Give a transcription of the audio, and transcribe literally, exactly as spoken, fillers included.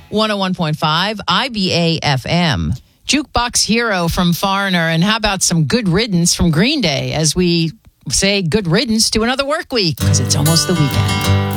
one oh one point five I B A F M. Jukebox Hero from Foreigner. And how about some good riddance from Green Day as we say good riddance to another work week because it's almost the weekend.